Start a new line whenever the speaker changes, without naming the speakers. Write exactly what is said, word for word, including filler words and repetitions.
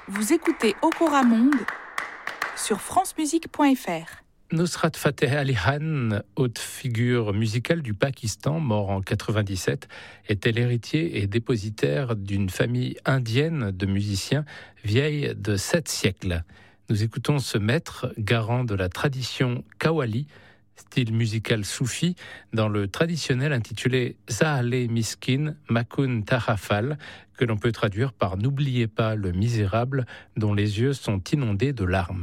Vous écoutez Okora Monde sur francemusique point f r.
Nusrat Fateh Ali Khan, haute figure musicale du Pakistan, mort en quatre-vingt-dix-sept, était l'héritier et dépositaire d'une famille indienne de musiciens vieille de sept siècles. Nous écoutons ce maître, garant de la tradition qawwali, style musical soufi, dans le traditionnel intitulé Zahale Miskin Makun Tahafal, que l'on peut traduire par « N'oubliez pas le misérable dont les yeux sont inondés de larmes ».